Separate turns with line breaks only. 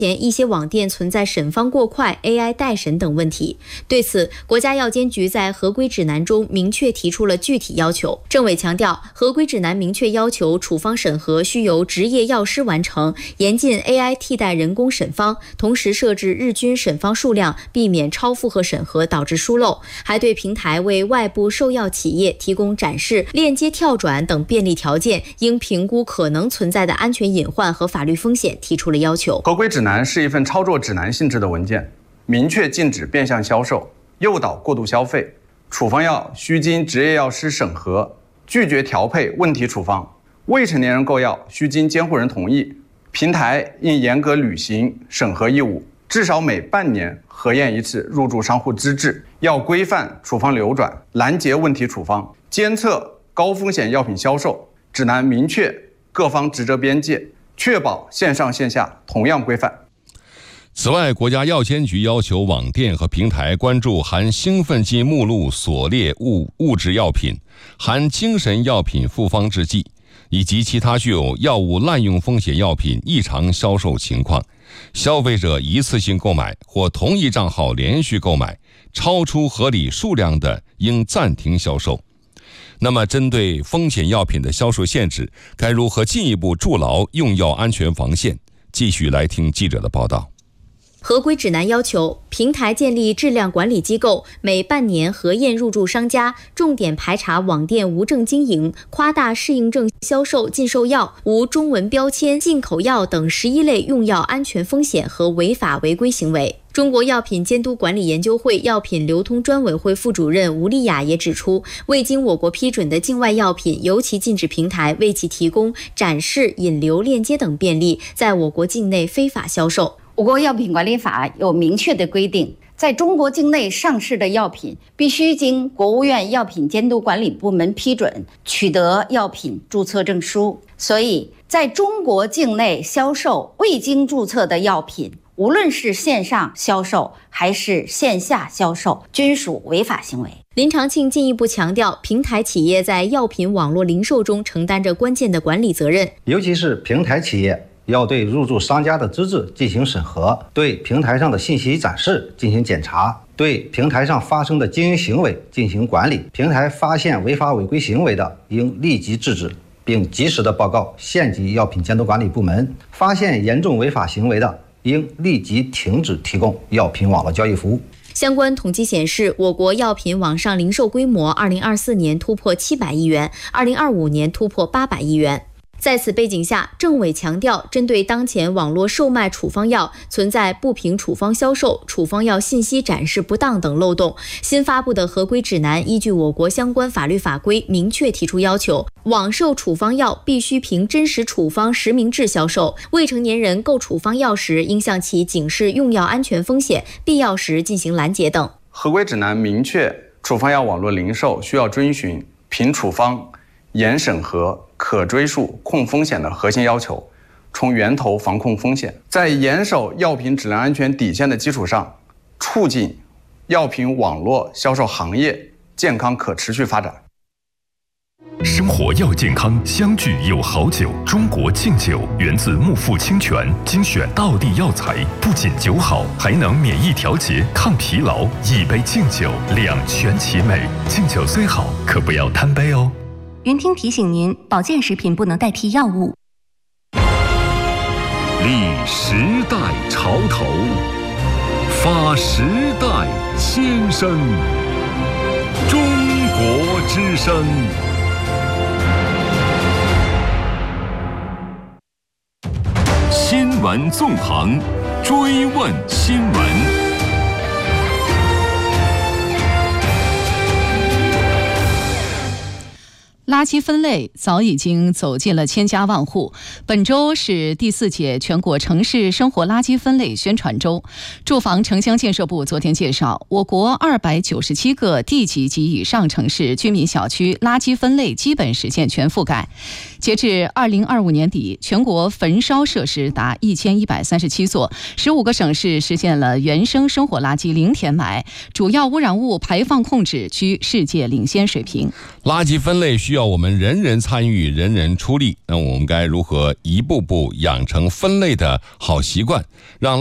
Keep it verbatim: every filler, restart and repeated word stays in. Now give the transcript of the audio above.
前一些网店存在审方过快、A I 代审等问题。对此，国家药监局在合规指南中明确提出了具体要求。政委强调，合规指南明确要求处方审核需由执业药师完成，严禁 A I 替代人工审方，同时设置日均审方数量，避免超负荷审核导致疏漏。还对平台为外部售药企业提供展示、链接跳转等便利条件，应评估可能存在的安全隐患和法律风险提出了要求。
合规指南是一份操作指南性质的文件，明确禁止变相销售、诱导过度消费，处方药需经执业药师审核，拒绝调配问题处方，未成年人购药需经监护人同意，平台应严格履行审核义务，至少每半年核验一次入驻商户资质，要规范处方流转，拦截问题处方，监测高风险药品销售。指南明确各方职责边界，确保线上线下同样规范。
此外，国家药监局要求网店和平台关注含兴奋剂目录所列物物质药品、含精神药品复方制剂以及其他具有药物滥用风险药品异常销售情况。消费者一次性购买或同一账号连续购买超出合理数量的，应暂停销售。那么，针对风险药品的销售限制，该如何进一步筑牢用药安全防线？继续来听记者的报道。
合规指南要求，平台建立质量管理机构，每半年核验入驻商家，重点排查网店无证经营、夸大适应症销售禁售药、无中文标签进口药等十一类用药安全风险和违法违规行为。中国药品监督管理研究会药品流通专委会副主任吴丽雅也指出，未经我国批准的境外药品，尤其禁止平台为其提供展示、引流、链接等便利，在我国境内非法销售。
我国药品管理法有明确的规定，在中国境内上市的药品必须经国务院药品监督管理部门批准，取得药品注册证书。所以，在中国境内销售未经注册的药品，无论是线上销售还是线下销售，均属违法行为。
林长庆进一步强调，平台企业在药品网络零售中承担着关键的管理责任，
尤其是平台企业要对入驻商家的资质进行审核，对平台上的信息展示进行检查，对平台上发生的经营行为进行管理。平台发现违法违规行为的，应立即制止，并及时的报告县级药品监督管理部门；发现严重违法行为的，应立即停止提供药品网络交易服务。
相关统计显示，我国药品网上零售规模二零二四年突破七百亿元，二零二五年突破八百亿元。在此背景下，政委强调，针对当前网络售卖处方药存在不凭处方销售、处方药信息展示不当等漏洞，新发布的合规指南依据我国相关法律法规，明确提出要求，网售处方药必须凭真实处方实名制销售，未成年人购处方药时应向其警示用药安全风险，必要时进行拦截等。
合规指南明确，处方药网络零售需要遵循凭处方、严审核、可追溯、控风险的核心要求，从源头防控风险，在严守药品质量安全底线的基础上，促进药品网络销售行业健康可持续发展。
生活要健康，相聚有好酒。中国敬酒源自木富清泉，精选道地药材，不仅酒好，还能免疫调节、抗疲劳。一杯敬酒，两全其美。敬酒虽好，可不要贪杯哦。
云听提醒您，保健食品不能代替药物。
立时代潮头，发时代先声。中国之声。新闻纵横，追问新闻。
垃圾分类早已经走进了千家万户。本周是第四届全国城市生活垃圾分类宣传周。住房城乡建设部昨天介绍，我国二百九十七个地级及以上城市居民小区垃圾分类基本实现全覆盖。 截至二零二五年底，全国焚烧设施达一千一百三十七座，十五个省市实现了原生生活垃圾零填埋，主要污染物排放控制居世界领先水平。
垃圾分类需要我们人人参与，人人出力。那我们该如何一步步养成分类的好习惯，让